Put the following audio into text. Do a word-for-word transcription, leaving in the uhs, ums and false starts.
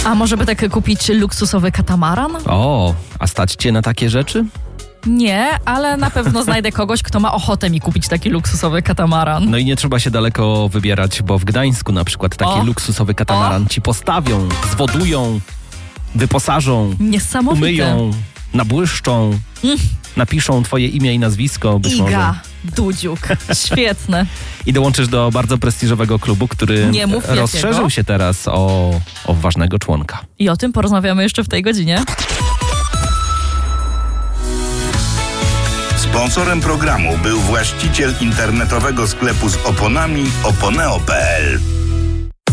A może by tak kupić luksusowy katamaran? O, a stać cię na takie rzeczy? Nie, ale na pewno znajdę kogoś, kto ma ochotę mi kupić taki luksusowy katamaran. No i nie trzeba się daleko wybierać, bo w Gdańsku na przykład taki O. luksusowy katamaran O. ci postawią, zwodują, wyposażą, Niesamowite. umyją, nabłyszczą, Mm. napiszą twoje imię i nazwisko być Iga może. Dudziuk. Świetne. I dołączysz do bardzo prestiżowego klubu, który Nie mów jakiego. rozszerzył się teraz o, o ważnego członka. I o tym porozmawiamy jeszcze w tej godzinie. Sponsorem programu był właściciel internetowego sklepu z oponami oponeo kropka p l.